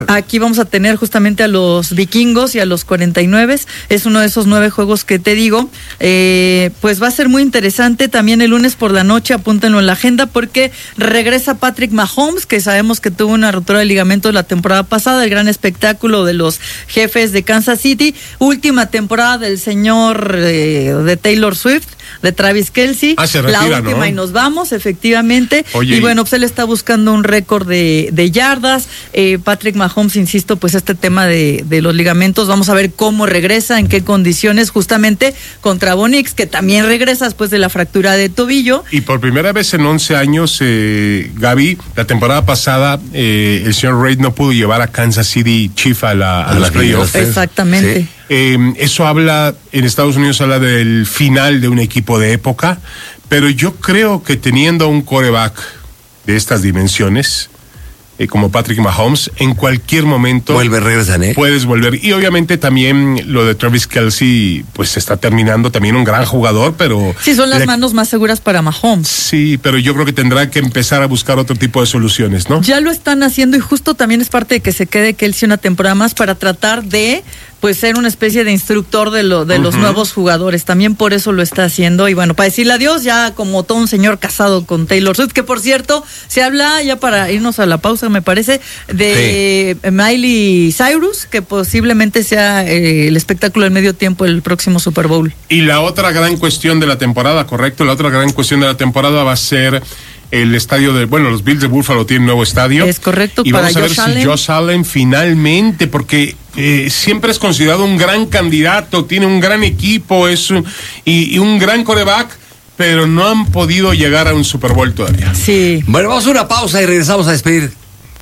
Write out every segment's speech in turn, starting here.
Aquí vamos a tener justamente a los vikingos y a los 49. Es uno de esos 9 juegos que te digo. Pues va a ser muy interesante. También el lunes por la noche, apúntenlo en la agenda, porque regresa Patrick Mahomes, que sabemos que tuvo una rotura de ligamentos la temporada pasada, el gran espectáculo de los Jefes de Kansas City. Última temporada del señor de Taylor Swift, de Travis Kelce. Se retira, la última, ¿no? Y nos vamos, efectivamente. Oye, y bueno, pues él está buscando un récord de yardas. Patrick Mahomes, insisto, pues este tema de los ligamentos, vamos a ver cómo regresa, en qué condiciones, justamente contra Bo Nix, que también regresa después de la fractura de tobillo. Y por primera vez en 11 años, Gaby, la temporada pasada, el señor Reid no pudo llevar a Kansas City Chiefs a los playoffs. Exactamente. Sí. Eso habla, en Estados Unidos habla del final de un equipo de época, pero yo creo que teniendo un quarterback de estas dimensiones, como Patrick Mahomes, en cualquier momento regresan, puedes volver. Y obviamente también lo de Travis Kelce, pues se está terminando, también un gran jugador, pero... Sí, son las manos más seguras para Mahomes. Sí, pero yo creo que tendrá que empezar a buscar otro tipo de soluciones, ¿no? Ya lo están haciendo, y justo también es parte de que se quede Kelce una temporada más para tratar de pues ser una especie de instructor de los nuevos jugadores. También por eso lo está haciendo. Y bueno, para decirle adiós, ya como todo un señor casado con Taylor Swift, que por cierto, se habla, ya para irnos a la pausa, me parece, de Miley Cyrus, que posiblemente sea el espectáculo del medio tiempo del próximo Super Bowl. Y la otra gran cuestión de la temporada, correcto, la otra gran cuestión de la temporada va a ser el estadio los Bills de Buffalo tienen nuevo estadio. Es correcto, y para vamos a ver si Josh Allen finalmente, porque siempre es considerado un gran candidato, tiene un gran equipo, y un gran quarterback, pero no han podido llegar a un Super Bowl todavía. Sí. Bueno, vamos a una pausa y regresamos a despedir.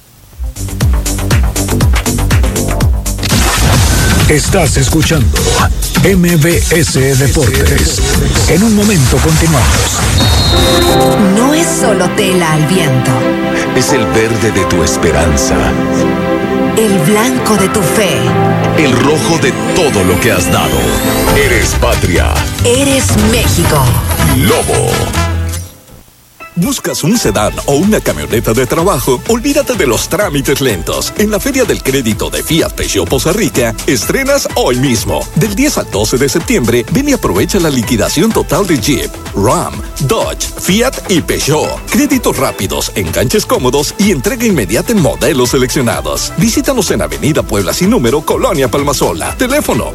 Estás escuchando MBS Deportes. En un momento continuamos. No es solo tela al viento. Es el verde de tu esperanza. El blanco de tu fe. El rojo de todo lo que has dado. Eres patria. Eres México. Lobo. ¿Buscas un sedán o una camioneta de trabajo? Olvídate de los trámites lentos. En la Feria del Crédito de Fiat Peugeot Poza Rica, estrenas hoy mismo. Del 10 al 12 de septiembre, ven y aprovecha la liquidación total de Jeep, Ram, Dodge, Fiat y Peugeot. Créditos rápidos, enganches cómodos y entrega inmediata en modelos seleccionados. Visítanos en Avenida Puebla sin número, Colonia Palmasola. Teléfono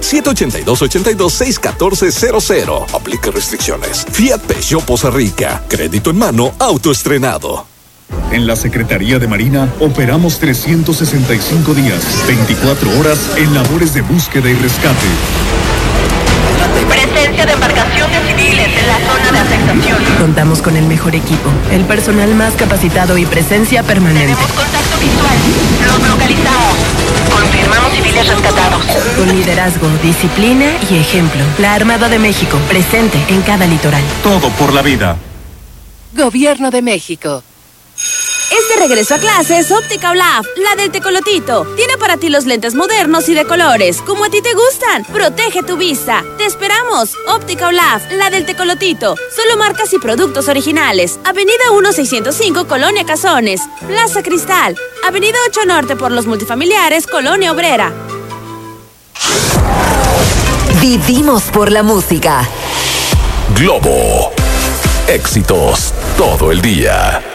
782-82-61400. Aplica restricciones. Fiat Peugeot Poza Rica. Crédito en mano, autoestrenado. En la Secretaría de Marina operamos 365 días, 24 horas en labores de búsqueda y rescate. Presencia de embarcaciones civiles en la zona de afectación. Contamos con el mejor equipo, el personal más capacitado y presencia permanente. Tenemos contacto visual. Los localizamos. Confirmamos civiles rescatados. Con liderazgo, disciplina y ejemplo. La Armada de México, presente en cada litoral. Todo por la vida. Gobierno de México. Es de regreso a clases Óptica Olaf, la del tecolotito. Tiene para ti los lentes modernos y de colores, como a ti te gustan. Protege tu vista. Te esperamos. Óptica Olaf, la del tecolotito. Solo marcas y productos originales. Avenida 1605, Colonia Cazones. Plaza Cristal. Avenida 8 Norte por los multifamiliares, Colonia Obrera. Vivimos por la música. Globo. Éxitos todo el día.